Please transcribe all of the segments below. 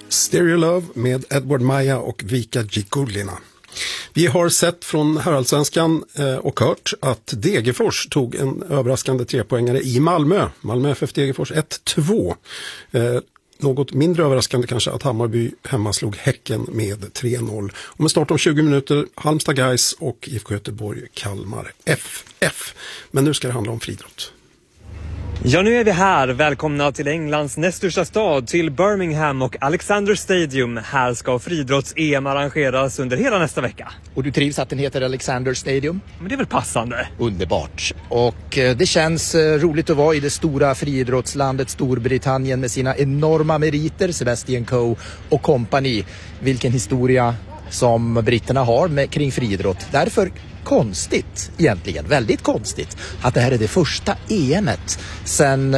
Stereo Love med Edward Maja och Vika Gikullina. Vi har sett från Heraldsvenskan och hört att Degerfors tog en överraskande 3-poängare i Malmö. Malmö FF Degerfors 1-2. Något mindre överraskande kanske att Hammarby hemma slog Häcken med 3-0. Och med start om 20 minuter Halmstad Guys och IFK Göteborg Kalmar FF. Men nu ska det handla om friidrott. Ja, nu är vi här. Välkomna till Englands näst största stad, till Birmingham och Alexander Stadium. Här ska friidrotts-EM arrangeras under hela nästa vecka. Och du trivs att den heter Alexander Stadium? Men det är väl passande. Underbart. Och det känns roligt att vara i det stora friidrottslandet Storbritannien med sina enorma meriter, Sebastian Coe och company. Vilken historia som britterna har kring friidrott. Därför konstigt egentligen, väldigt konstigt att det här är det första EM:et sen,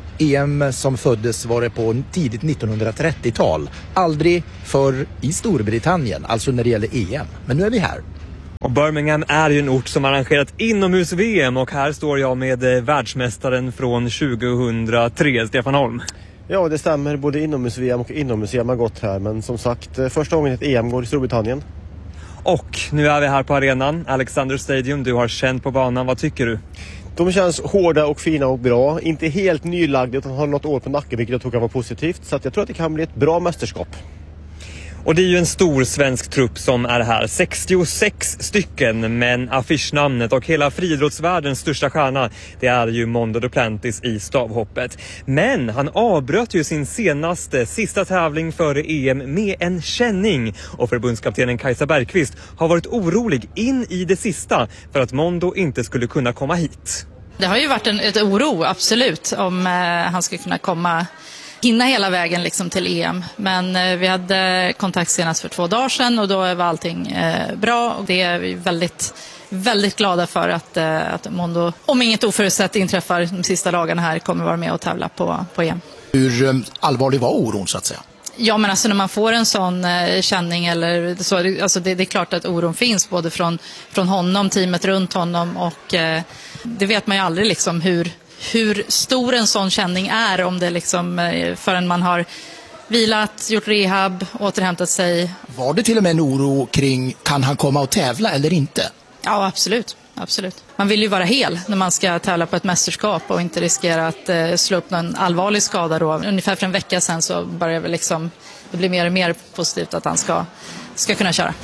EM som föddes var det på tidigt 1930-tal. Aldrig förr i Storbritannien, alltså när det gäller EM. Men nu är vi här. Och Birmingham är ju en ort som arrangerat inomhus-VM och här står jag med världsmästaren från 2003, Stefan Holm. Ja, det stämmer. Både inomhus-VM och inomhus-EM har gått här. Men som sagt, första gången ett EM går i Storbritannien. Och nu är vi här på arenan, Alexander Stadium. Du har känt på banan, vad tycker du? De känns hårda och fina och bra. Inte helt nylagda utan har något år på nacken, vilket jag tror kan vara positivt. Så att jag tror att det kan bli ett bra mästerskap. Och det är ju en stor svensk trupp som är här. 66 stycken, men affischnamnet och hela friidrottsvärldens största stjärna, det är ju Mondo Duplantis i stavhoppet. Men han avbröt ju sin sista tävling före EM med en känning. Och förbundskaptenen Kajsa Bergqvist har varit orolig in i det sista för att Mondo inte skulle kunna komma hit. Det har ju varit ett oro, absolut, om han ska kunna hinna hela vägen liksom till EM. Men vi hade kontakt senast för 2 dagar sedan och då var allting bra. Och det är vi väldigt, väldigt glada för att Mondo, om inget oförutsett inträffar de sista dagarna här, kommer vara med och tävla på EM. Hur allvarlig var oron så att säga? Ja, men alltså när man får en sån känning eller så, alltså det är klart att oron finns både från honom, teamet runt honom och det vet man ju aldrig liksom hur stor en sån känning är om det liksom förrän man har vilat, gjort rehab, återhämtat sig. Var det till och med en oro kring kan han komma och tävla eller inte? Ja, absolut. Man vill ju vara hel när man ska tävla på ett mästerskap och inte riskera att slå upp någon allvarlig skada då. Ungefär för en vecka sedan så börjar det bli mer och mer positivt att han ska kunna köra.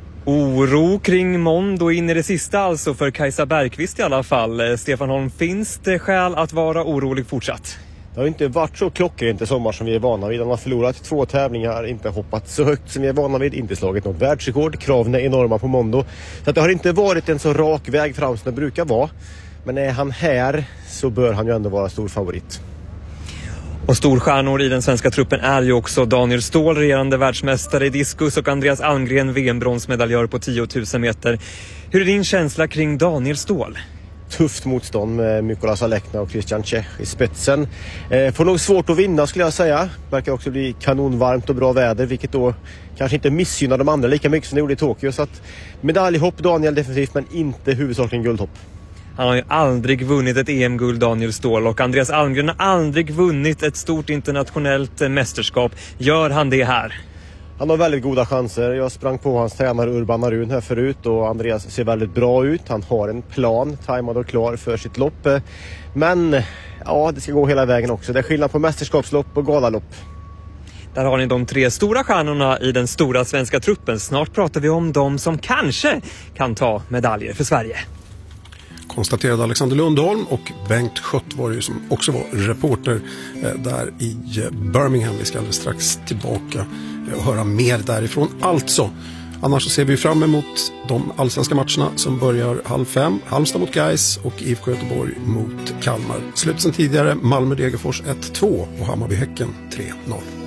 Oro kring Mondo in i det sista alltså för Kajsa Bergqvist i alla fall. Stefan Holm, finns det skäl att vara orolig fortsatt? Det har inte varit så klockrent i sommar som vi är vana vid. Han har förlorat 2 tävlingar, inte hoppat så högt som vi är vana vid, inte slagit något världsrekord. Kraven är enorma på Mondo. Så att det har inte varit en så rak väg fram som det brukar vara. Men är han här så bör han ju ändå vara stor favorit. Och storstjärnor i den svenska truppen är ju också Daniel Ståhl, regerande världsmästare i diskus, och Andreas Almgren, VM-bronsmedaljör på 10 000 meter. Hur är din känsla kring Daniel Ståhl? Tufft motstånd med Mikolas Alekna och Christian Czech i spetsen. Får nog svårt att vinna skulle jag säga. Verkar också bli kanonvarmt och bra väder, vilket då kanske inte missgynnar de andra lika mycket som det gjorde i Tokyo. Så att medaljhopp Daniel definitivt, men inte huvudsakligen guldhopp. Han har ju aldrig vunnit ett EM-guld, Daniel Ståhl, och Andreas Almgren har aldrig vunnit ett stort internationellt mästerskap. Gör han det här? Han har väldigt goda chanser. Jag sprang på hans tränare Urban Arun här förut och Andreas ser väldigt bra ut. Han har en plan, tajmad och klar för sitt lopp. Men ja, det ska gå hela vägen också. Det är skillnad på mästerskapslopp och galalopp. Där har ni de 3 stora stjärnorna i den stora svenska truppen. Snart pratar vi om de som kanske kan ta medaljer för Sverige. Konstaterade Alexander Lundholm, och Bengt Schött var ju som också var reporter där i Birmingham. Vi ska alldeles strax tillbaka och höra mer därifrån. Alltså, annars så ser vi fram emot de allsvenska matcherna som börjar 5:30. Halmstad mot Gais och IFK Göteborg mot Kalmar. Slut sen tidigare, Malmö Degerfors 1-2 och Hammarby Häcken 3-0.